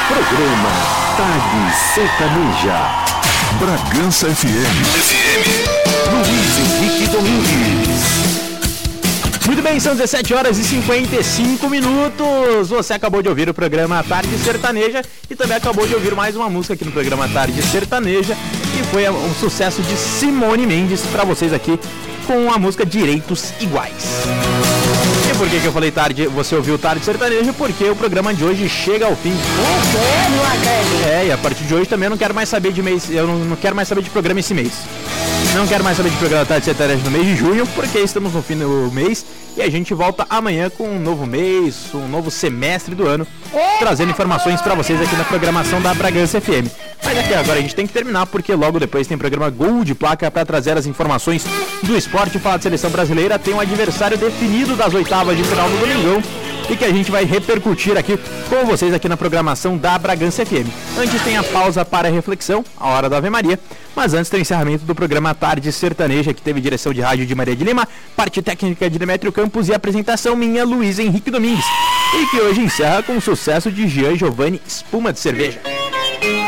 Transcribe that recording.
Programa Tarde Sertaneja. Bragança FM. Luiz Henrique Domingues. Muito bem, são 17 horas e 55 minutos. Você acabou de ouvir o programa Tarde Sertaneja e também acabou de ouvir mais uma música aqui no programa Tarde Sertaneja, que foi um sucesso de Simone Mendes para vocês aqui com a música Direitos Iguais. E por que eu falei tarde, você ouviu Tarde Sertaneja? Porque o programa de hoje chega ao fim. E a partir de hoje também eu não quero mais saber de mês, eu não quero mais saber de programa esse mês. Não quero mais saber de programa Tarde Sertaneja no mês de junho, porque estamos no fim do mês e a gente volta amanhã com um novo mês, um novo semestre do ano, trazendo informações para vocês aqui na programação da Bragança FM. Mas aqui agora a gente tem que terminar, porque logo depois tem programa Gol de Placa para trazer as informações do esporte, falar de seleção brasileira, tem um adversário definido das oitavas de final do Domingão e que a gente vai repercutir aqui com vocês aqui na programação da Bragança FM. Antes tem a pausa para a reflexão, a hora da Ave Maria, mas antes tem o encerramento do programa Tarde Sertaneja, que teve direção de rádio de Maria de Lima, parte técnica de Demétrio Campos e apresentação minha, Luiz Henrique Domingues, e que hoje encerra com o sucesso de Jean Giovanni, Espuma de Cerveja.